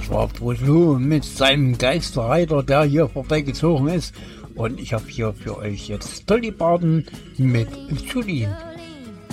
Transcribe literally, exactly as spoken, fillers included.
das war Frodo mit seinem Geisterreiter, der hier vorbeigezogen ist. Und ich habe hier für euch jetzt Dolly Parton mit Julien.